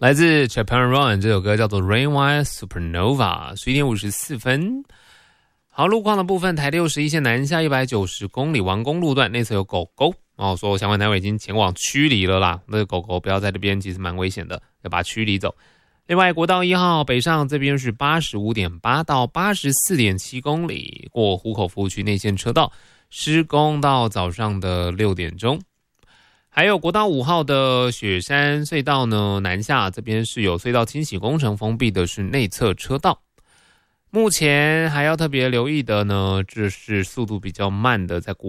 来自 Chaperone Run 这首歌叫做 Rainwire Supernova， 11点54分。好，路况的部分，台61线南下190公里王公路段内侧有狗狗哦，说相关单位已经前往驱离了啦，那个狗狗不要在这边，其实蛮危险的，要把它驱离走。另外，国道1号北上这边是 85.8 到 84.7 公里，过湖口服务区内线车道，施工到早上的6点钟。还有国道5号的雪山隧道呢，南下这边是有隧道清洗工程，封闭的是内侧车道。目前还要特别留意的呢，这是速度比较慢的，在国